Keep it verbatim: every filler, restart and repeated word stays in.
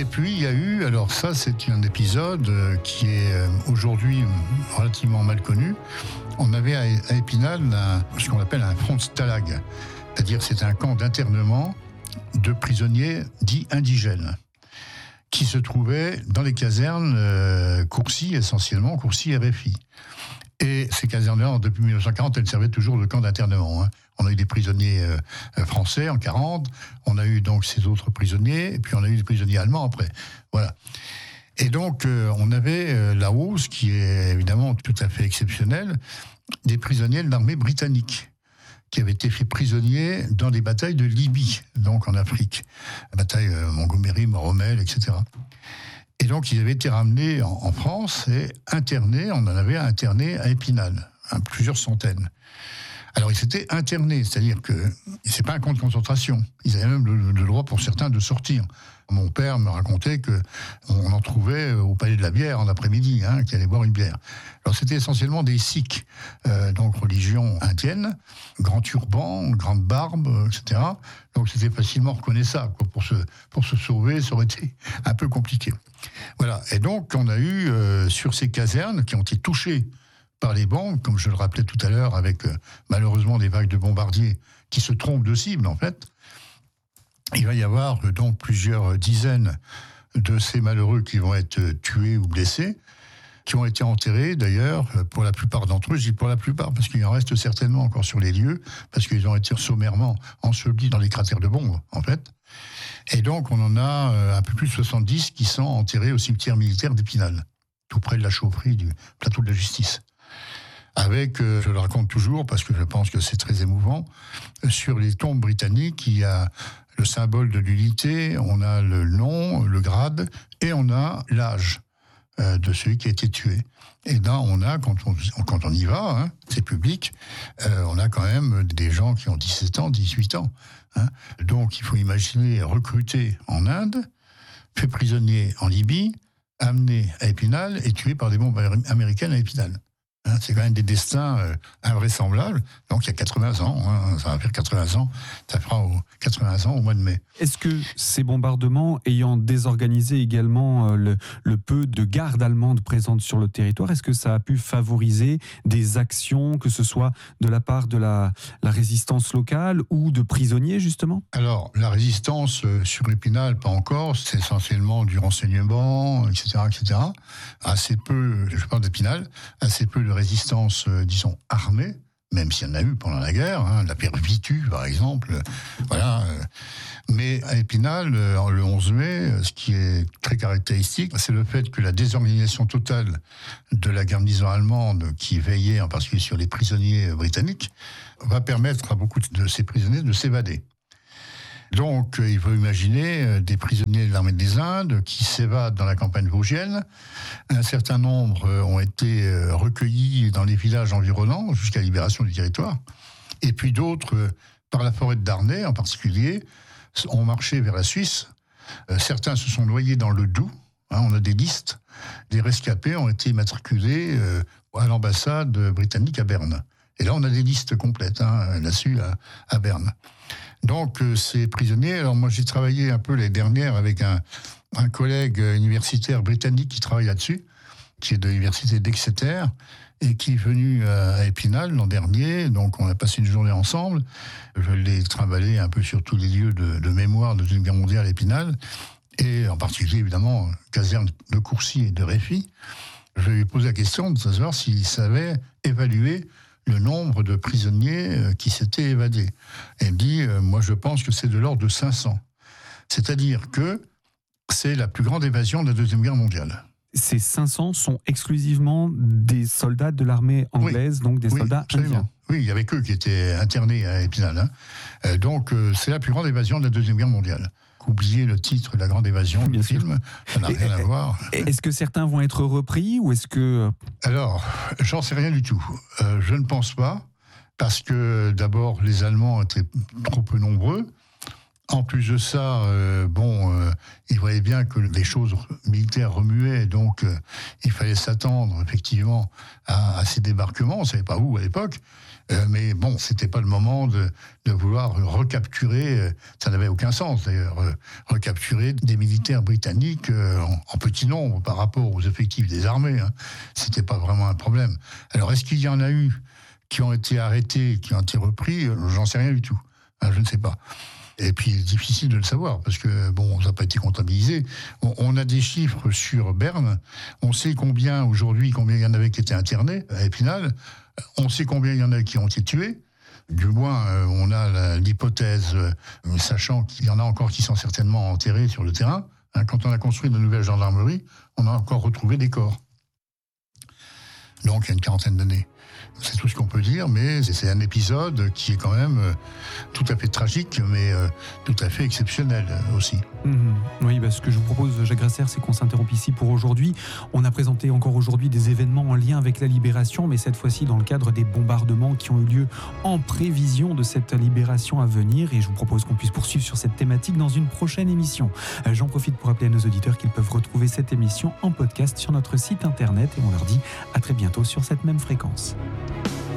Et puis il y a eu, alors ça c'est un épisode qui est aujourd'hui relativement mal connu. On avait à Épinal un, ce qu'on appelle un front stalag, c'est-à-dire c'est un camp d'internement de prisonniers dits indigènes, qui se trouvait dans les casernes euh, Courcy, essentiellement, Courcy R F I. Et ces casernes-là, depuis mille neuf cent quarante, elles servaient toujours de camp d'internement. Hein. On a eu des prisonniers euh, français en quarante, on a eu donc ces autres prisonniers, et puis on a eu des prisonniers allemands après. Voilà. Et donc, euh, on avait euh, là-haut, ce qui est évidemment tout à fait exceptionnel, des prisonniers de l'armée britannique, qui avaient été faits prisonniers dans des batailles de Libye, donc en Afrique. La bataille euh, Montgomery, Moromel, et cetera. Et donc, ils avaient été ramenés en, en France et internés, on en avait interné à Épinal, hein, plusieurs centaines. Alors, ils s'étaient internés, c'est-à-dire que c'est pas un camp de concentration. Ils avaient même le, le droit pour certains de sortir. Mon père me racontait que on en trouvait au Palais de la Bière en après-midi, hein, qui allaient boire une bière. Alors, c'était essentiellement des Sikhs, euh, donc religion indienne, grand turban, grande barbe, et cetera. Donc, c'était facilement reconnaissable. Quoi. Pour se pour se sauver, ça aurait été un peu compliqué. Voilà. Et donc, on a eu euh, sur ces casernes qui ont été touchées par les bombes, comme je le rappelais tout à l'heure, avec euh, malheureusement des vagues de bombardiers qui se trompent de cible, en fait. Il va y avoir euh, donc plusieurs dizaines de ces malheureux qui vont être euh, tués ou blessés, qui ont été enterrés, d'ailleurs, euh, pour la plupart d'entre eux. Je dis pour la plupart, parce qu'il en reste certainement encore sur les lieux, parce qu'ils ont été sommairement ensevelis dans les cratères de bombes, en fait. Et donc, on en a euh, un peu plus de soixante-dix qui sont enterrés au cimetière militaire d'Épinal, tout près de la chaufferie du plateau de la Justice. Avec, euh, je le raconte toujours parce que je pense que c'est très émouvant, sur les tombes britanniques, il y a le symbole de l'unité, on a le nom, le grade, et on a l'âge euh, de celui qui a été tué. Et là, on a, quand on, quand on y va, hein, c'est public, euh, on a quand même des gens qui ont dix-sept ans, dix-huit ans. Hein. Donc, il faut imaginer recruter en Inde, fait prisonnier en Libye, amené à Épinal et tué par des bombes américaines à Épinal. Hein, c'est quand même des destins euh, invraisemblables. Donc il y a quatre-vingts ans, hein, ça va faire quatre-vingts ans, ça fera au, quatre-vingts ans au mois de mai. Est-ce que ces bombardements ayant désorganisé également euh, le, le peu de gardes allemandes présentes sur le territoire, est-ce que ça a pu favoriser des actions, que ce soit de la part de la, la résistance locale ou de prisonniers justement ? Alors la résistance euh, sur Épinal, pas encore, c'est essentiellement du renseignement, et cetera, et cetera. Assez peu, je parle d'Épinal, assez peu de résistance, euh, disons, armée, même s'il y en a eu pendant la guerre, hein, la Pierre Vitu, par exemple, euh, voilà. Euh, mais à Épinal, euh, le onze mai, ce qui est très caractéristique, c'est le fait que la désorganisation totale de la garnison allemande, qui veillait en particulier sur les prisonniers britanniques, va permettre à beaucoup de ces prisonniers de s'évader. Donc, il faut imaginer des prisonniers de l'armée des Indes qui s'évadent dans la campagne vosgienne. Un certain nombre ont été recueillis dans les villages environnants jusqu'à la libération du territoire. Et puis d'autres, par la forêt de Darney en particulier, ont marché vers la Suisse. Certains se sont noyés dans le Doubs. On a des listes. Des rescapés ont été matriculés à l'ambassade britannique à Berne. Et là, on a des listes complètes hein, là-dessus à, à Berne. Donc, euh, ces prisonniers, alors moi j'ai travaillé un peu l'année dernière avec un, un collègue universitaire britannique qui travaille là-dessus, qui est de l'université d'Exeter, et qui est venu à Épinal l'an dernier, donc on a passé une journée ensemble. Je l'ai trimballé un peu sur tous les lieux de, de mémoire de la Deuxième Guerre mondiale à Épinal, et en particulier évidemment caserne de Courcy et de Réfy. Je lui ai posé la question de savoir s'il savait évaluer le nombre de prisonniers qui s'étaient évadés. Et il me dit, euh, moi je pense que c'est de l'ordre de cinq cents. C'est-à-dire que c'est la plus grande évasion de la Deuxième Guerre mondiale. Ces cinq cents sont exclusivement des soldats de l'armée anglaise, oui, donc des oui, soldats absolument. Indiens. Oui, il y avait qu'eux qui étaient internés à Épinal. Hein. Euh, donc euh, c'est la plus grande évasion de la Deuxième Guerre mondiale. Oubliez le titre de La Grande Évasion, le film, ça n'a rien à voir. Est-ce que certains vont être repris ou est-ce que... Alors, j'en sais rien du tout. Euh, je ne pense pas, parce que d'abord, les Allemands étaient trop peu nombreux. En plus de ça, euh, bon, euh, ils voyaient bien que les choses militaires remuaient, donc euh, il fallait s'attendre effectivement à, à ces débarquements. On ne savait pas où à l'époque, Euh, mais bon, c'était pas le moment de, de vouloir recapturer, euh, ça n'avait aucun sens d'ailleurs, euh, recapturer des militaires britanniques euh, en, en petit nombre par rapport aux effectifs des armées. Hein. C'était pas vraiment un problème. Alors, est-ce qu'il y en a eu qui ont été arrêtés, qui ont été repris? J'en sais rien du tout. Hein, je ne sais pas. Et puis, difficile de le savoir, parce que, bon, ça n'a pas été comptabilisé. On, on a des chiffres sur Berne. On sait combien, aujourd'hui, combien il y en avait qui étaient internés à Épinal. On sait combien il y en a qui ont été tués. Du moins, euh, on a la, l'hypothèse, euh, sachant qu'il y en a encore qui sont certainement enterrés sur le terrain. Hein, quand on a construit de nouvelles gendarmeries, on a encore retrouvé des corps. Donc, il y a une quarantaine d'années. C'est tout ce qu'on peut dire, mais c'est un épisode qui est quand même tout à fait tragique, mais tout à fait exceptionnel aussi. Mmh. Oui, bah, ce que je vous propose, Jacques Grasser, c'est qu'on s'interrompe ici pour aujourd'hui. On a présenté encore aujourd'hui des événements en lien avec la libération, mais cette fois-ci dans le cadre des bombardements qui ont eu lieu en prévision de cette libération à venir. Et je vous propose qu'on puisse poursuivre sur cette thématique dans une prochaine émission. J'en profite pour rappeler à nos auditeurs qu'ils peuvent retrouver cette émission en podcast sur notre site internet, et on leur dit à très bientôt sur cette même fréquence.